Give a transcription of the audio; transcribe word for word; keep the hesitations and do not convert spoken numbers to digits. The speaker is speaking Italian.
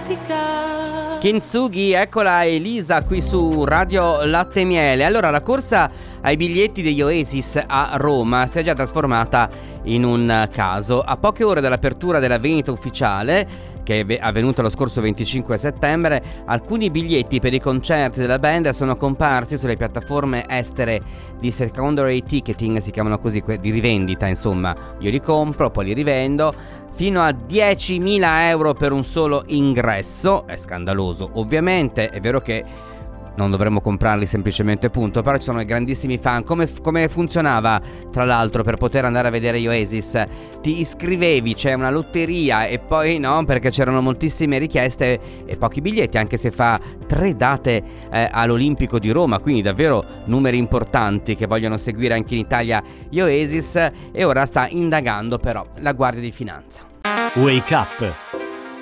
Kintsugi, eccola Elisa qui su Radio Latte e Miele. Allora, la corsa ai biglietti degli Oasis a Roma si è già trasformata in un caso. A poche ore dall'apertura della vendita ufficiale, che è avvenuta lo scorso venticinque settembre, alcuni biglietti per i concerti della band sono comparsi sulle piattaforme estere di secondary ticketing, si chiamano così, di rivendita, insomma. Io li compro, poi li rivendo, fino a diecimila euro per un solo ingresso. È scandaloso, ovviamente. È vero che non dovremmo comprarli semplicemente, punto, però ci sono i grandissimi fan. Come, come funzionava, tra l'altro, per poter andare a vedere gli Oasis? Ti iscrivevi, c'è una lotteria e poi no, perché c'erano moltissime richieste e pochi biglietti, anche se fa tre date eh, all'Olimpico di Roma, quindi davvero numeri importanti che vogliono seguire anche in Italia gli Oasis. E ora sta indagando però la Guardia di Finanza. Wake Up